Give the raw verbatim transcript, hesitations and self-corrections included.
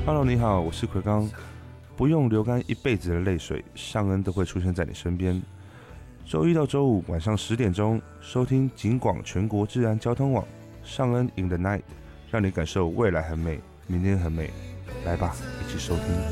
Hello， 你好，我是奎刚。不用流干一辈子的泪水，尚恩都会出现在你身边。周一到周五晚上十点钟，收听警广全国治安交通网，尚恩 in the night， 让你感受未来很美，明天很美。来吧，一起收听。